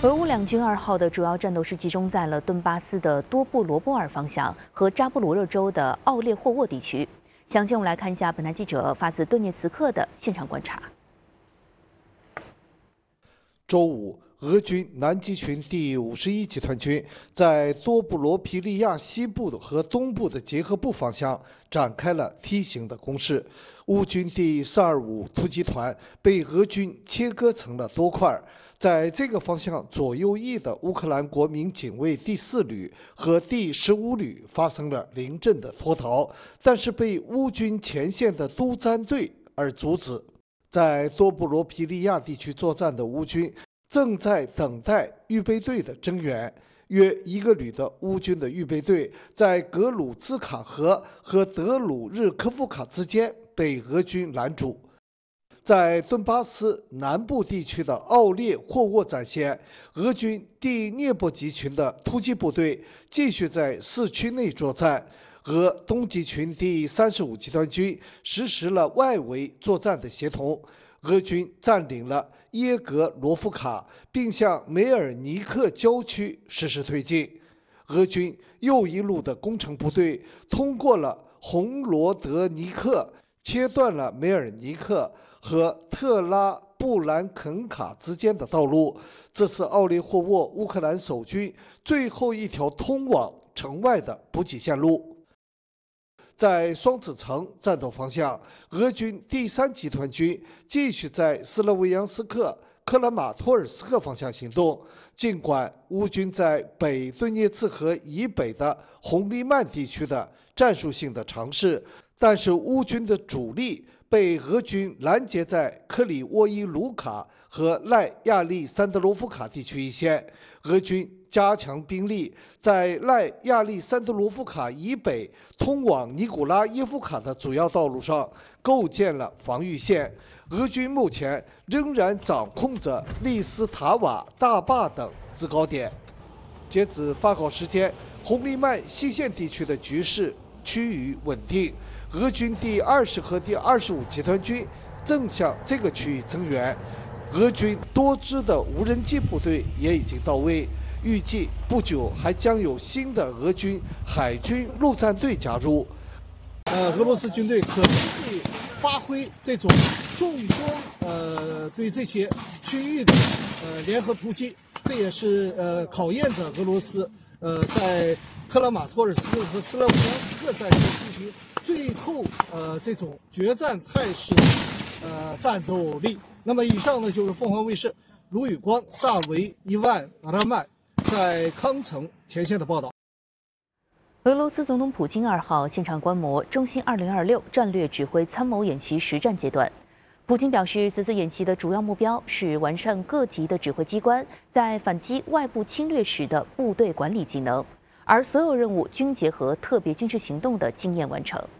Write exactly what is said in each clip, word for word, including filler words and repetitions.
俄乌两军二号的主要战斗是集中在了顿巴斯的多布罗波尔方向和扎波罗热州的奥列霍沃地区。详情我们来看一下本台记者发自顿涅茨克的现场观察。 周五，俄军南极群第五十一集团军在多布罗皮利亚西部和东部的结合部方向展开了梯形的攻势。乌军第四二五突击团被俄军切割成了多块。在这个方向左右翼的乌克兰国民警卫第四旅和第十五旅发生了临阵的脱逃，但是被乌军前线的督战队而阻止。在多布罗皮利亚地区作战的乌军正在等待预备队的增援。约一个旅的乌军的预备队在格鲁兹卡河和德鲁日科夫卡之间被俄军拦阻。在顿巴斯南部地区的奥列霍沃战线，俄军第聂波集群的突击部队继续在市区内作战。俄东集群第三十五集团军实施了外围作战的协同，俄军占领了耶格罗夫卡，并向梅尔尼克郊区实施推进。俄军右一路的工程部队通过了红罗德尼克，切断了梅尔尼克和特拉布兰肯卡之间的道路，这是奥列霍沃乌克兰守军最后一条通往城外的补给线路。在双子城战斗方向，俄军第三集团军继续在斯洛维扬斯克、克拉马托尔斯克方向行动。尽管乌军在北顿涅茨河以北的红利曼地区的战术性的尝试，但是乌军的主力被俄军拦截在克里沃伊卢卡和赖亚利桑德罗夫卡地区一线。俄军加强兵力，在赖亚利桑德罗夫卡以北通往尼古拉耶夫卡的主要道路上构建了防御线。俄军目前仍然掌控着利斯塔瓦大坝等制高点。截止发稿时间，红利曼西线地区的局势趋于稳定。俄军第二十和第二十五集团军正向这个区域增援，俄军多支的无人机部队也已经到位，预计不久还将有新的俄军海军陆战队加入。 呃，俄罗斯军队可能会发挥这种重装呃对这些区域的呃联合突击，这也是呃考验着俄罗斯呃在克拉马托尔斯克和斯拉夫扬斯克战线进行最后呃这种决战态势的呃战斗力。那么以上呢就是凤凰卫视卢宇光、萨维、伊万、阿拉曼在康城前线的报道。 俄罗斯总统普京二号现场观摩中心二零二六战略指挥参谋演习实战阶段。普京表示，此次演习的主要目标是完善各级的指挥机关在反击外部侵略时的部队管理技能，而所有任务均结合特别军事行动的经验完成。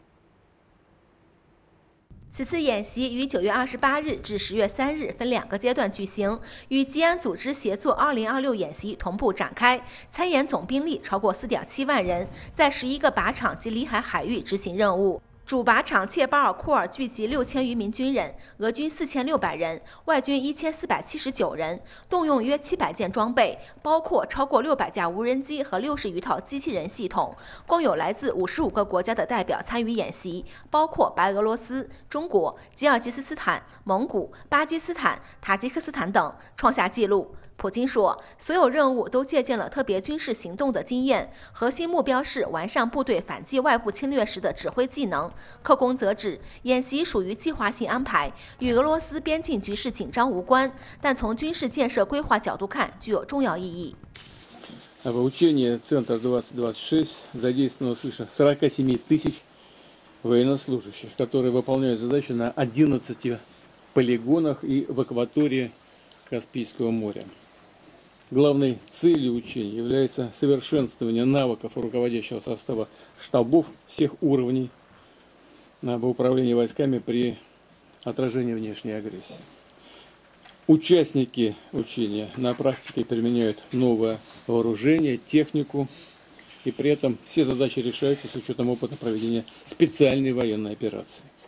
此次演习于九月二十八日至十月三日分两个阶段举行，与吉安组织协作二零二六演习同步展开。参演总兵力超过四点七万人，在十一个靶场及里海海域执行任务。主靶场切巴尔库尔聚集六千余名军人，俄军四千六百人，外军一千四百七十九人，动用约七百件装备，包括超过六百架无人机和六十余套机器人系统。共有来自五十五个国家的代表参与演习，包括白俄罗斯、中国、吉尔吉斯斯坦、蒙古、巴基斯坦、塔吉克斯坦等，创下纪录。普京说，所有任务都借鉴了特别军事行动的经验，核心目标是完善部队反击外部侵略时的指挥技能。克宫则指，演习属于计划性安排，与俄罗斯边境局势紧张无关，但从军事建设规划角度看，具有重要意义。 В учении Центр двадцать двадцать шесть задействовано свыше сорока семи тысяч военнослужащих, которые выполняют задачи на одиннадцати полигонах и в акватории Каспийского моря. Главной целью учений является совершенствование навыков руководящего состава штабов всех уровней в управлении войсками при отражении внешней агрессии. Участники учения на практике применяют новое вооружение, технику, и при этом все задачи решаются с учетом опыта проведения специальной военной операции.